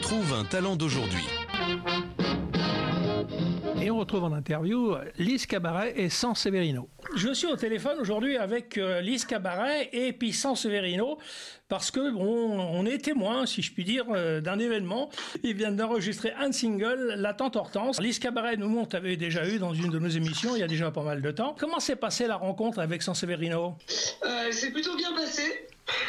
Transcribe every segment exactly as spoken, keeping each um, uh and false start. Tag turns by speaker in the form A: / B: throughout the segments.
A: Trouve un talent d'aujourd'hui.
B: Et on retrouve en interview Lise Cabaret et Sanseverino. Je suis au téléphone aujourd'hui avec euh, Lise Cabaret et puis Sanseverino parce que bon, on est témoin, si je puis dire, euh, d'un événement. Ils viennent d'enregistrer un single, La Tante Hortense. Lise Cabaret, nous, on t'avait déjà eu dans une de nos émissions il y a déjà pas mal de temps. Comment s'est passée la rencontre avec Sanseverino ?
C: euh, C'est plutôt bien passé.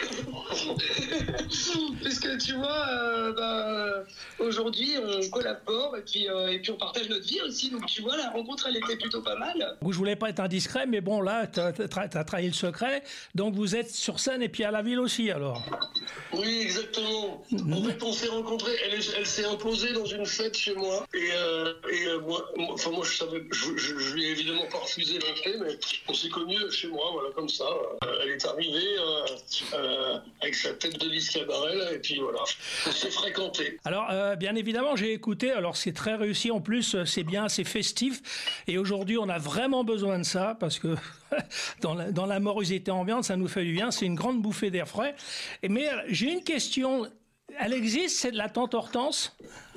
C: Puisque tu vois, euh, bah, aujourd'hui on collabore et puis, euh, et puis on partage notre vie aussi. Donc tu vois, la rencontre elle était plutôt pas mal.
B: Je voulais pas être indiscret, mais bon là, t'as, t'as, t'as trahi le secret. Donc vous êtes sur scène et puis à la ville aussi alors.
D: Oui, exactement. En fait, on s'est rencontrés. Elle, elle s'est imposée dans une fête chez moi. Et, euh, et euh, moi, moi, enfin moi, je savais, je, je, je lui ai évidemment pas refusé l'entrée, mais on s'est connus chez moi, voilà, comme ça. Euh, elle est arrivée. Euh, Euh, avec sa tête de Lise Cabaret là, et puis voilà, on s'est fréquenté.
B: Alors euh, bien évidemment j'ai écouté, alors c'est très réussi en plus, c'est bien, c'est festif et aujourd'hui on a vraiment besoin de ça parce que dans, la, dans la morosité ambiante ça nous fait du bien, c'est une grande bouffée d'air frais. Et, mais euh, j'ai une question, elle existe, c'est de la Tante Hortense ?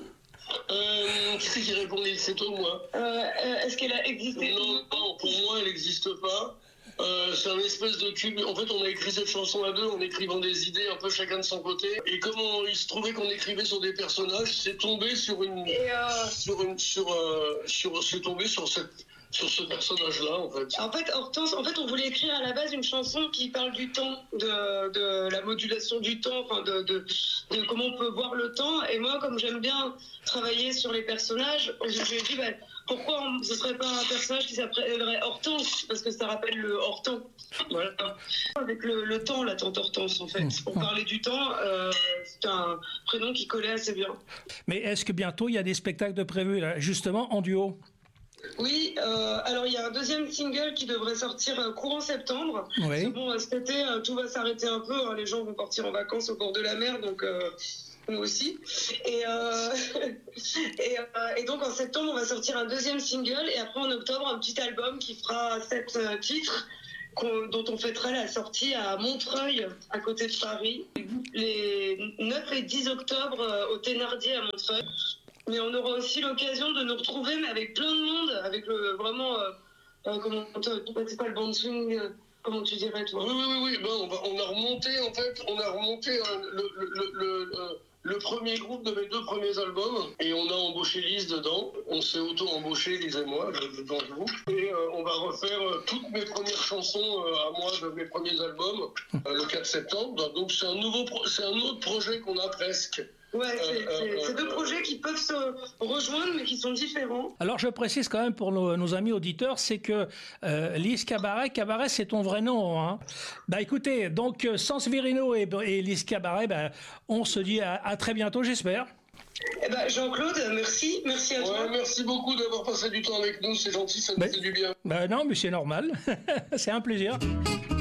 D: Euh, qui c'est qui répondait? C'est toi ou moi?
C: euh, Est-ce qu'elle a existé?
D: Non, non, pour moi elle n'existe pas. Euh, c'est un espèce de cube. En fait, on a écrit cette chanson à deux en écrivant des idées un peu chacun de son côté. Et comme on, il se trouvait qu'on écrivait sur des personnages, c'est tombé sur une,
C: Et euh...
D: sur une, sur, euh, sur, c'est tombé sur cette, sur ce personnage-là, en fait.
C: En fait, Hortense, en fait, on voulait écrire à la base une chanson qui parle du temps, de, de la modulation du temps, enfin de, de, de comment on peut voir le temps. Et moi, comme j'aime bien travailler sur les personnages, je lui ai dit, bah, pourquoi on, ce serait pas un personnage qui s'appellerait Hortense, parce que ça rappelle le hors-temps. Voilà. Avec le, le temps, la Tante Hortense, en fait. Pour parler du temps, euh, c'est un prénom qui collait assez bien.
B: Mais est-ce que bientôt il y a des spectacles de prévus, là, justement en duo ?
C: Oui, euh, alors il y a un deuxième single qui devrait sortir euh, courant septembre.
B: Oui.
C: Bon, euh, cet été, euh, tout va s'arrêter un peu. Hein, les gens vont partir en vacances au bord de la mer, donc euh, nous aussi. Et, euh, et, euh, et donc en septembre, on va sortir un deuxième single. Et après en octobre, un petit album qui fera sept euh, titres. Dont on fêtera la sortie à Montreuil, à côté de Paris, les neuf et dix octobre euh, au Thénardier à Montreuil. Mais on aura aussi l'occasion de nous retrouver, mais avec plein de monde, avec le vraiment, euh, euh, comment, c'est pas le band swing, euh, comment tu dirais toi?
D: Oui, oui, oui, oui. Ben, on, va, on a remonté, en fait, on a remonté euh, le, le, le, le, le premier groupe de mes deux premiers albums, et on a embauché Lise dedans. On s'est auto-embauché, Lise et moi, dans le groupe. Et euh, on va refaire euh, toutes mes premières chansons euh, à moi de mes premiers albums, euh, le quatre septembre. Donc c'est un nouveau, pro- c'est un autre projet qu'on a presque.
C: Ouais, c'est, c'est, c'est deux projets qui peuvent se rejoindre, mais qui sont différents.
B: Alors, je précise quand même pour nos, nos amis auditeurs, c'est que euh, Lise Cabaret, Cabaret, c'est ton vrai nom. Hein. Bah, écoutez, donc, Sanseverino et, et Lise Cabaret, bah, on se dit à, à très bientôt, j'espère.
C: Eh ben, Jean-Claude, merci, merci à
D: ouais,
C: toi.
D: Merci beaucoup d'avoir passé du temps avec nous, c'est gentil, ça nous
B: bah,
D: fait du bien.
B: Bah non, mais c'est normal, c'est un plaisir.